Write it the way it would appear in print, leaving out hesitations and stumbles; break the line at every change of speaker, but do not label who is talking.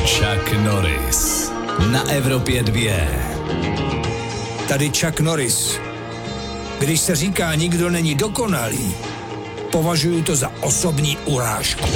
Chuck Norris na Evropě 2.
Tady Chuck Norris. Když se říká nikdo není dokonalý, považuji to za osobní urážku.